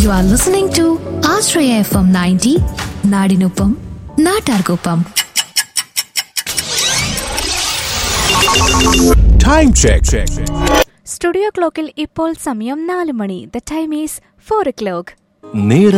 You are listening to Ashraya FM 90, നാടിനൊപ്പം നാട്ടാർക്കൊപ്പം. Time check. Studio ക്ലോക്കിൽ ഇപ്പോൾ സമയം 4 മണി. The time is 4 o'clock.